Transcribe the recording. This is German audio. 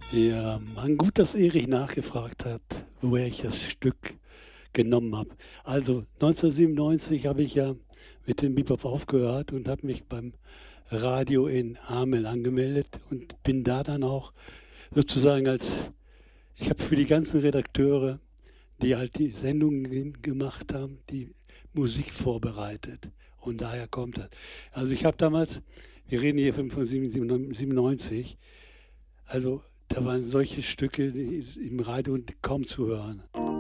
Ja, Mann, gut, dass Erich nachgefragt hat, woher ich das Stück genommen habe. Also 1997 habe ich ja mit dem Bebop aufgehört und habe mich beim Radio in Hameln angemeldet und bin da dann auch sozusagen als ich habe für die ganzen Redakteure, die halt die Sendungen gemacht haben, die Musik vorbereitet. Und daher kommt das. Also ich habe damals, wir reden hier von 97, also da waren solche Stücke die ist im Radio kaum zu hören.